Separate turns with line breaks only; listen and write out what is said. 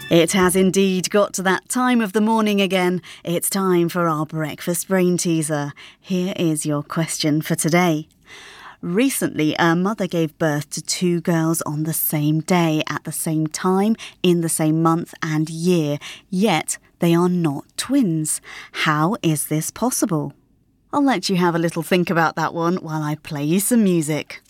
It has indeed got to that time of the morning again. It's time for our breakfast brain teaser. Here is your question for today. Recently, a mother gave birth to two girls on the same day, at the same time, in the same month and year, yet they are not twins. How is this possible? I'll let you have a little think about that one while I play you some music.